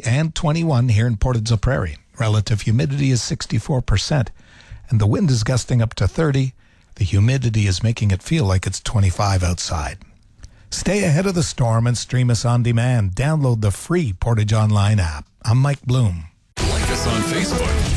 and 21 here in Portage Prairie. Relative humidity is 64%, and the wind is gusting up to 30. The humidity is making it feel like it's 25 outside. Stay ahead of the storm and stream us on demand. Download the free Portage Online app. I'm Mike Bloom. Like us on Facebook.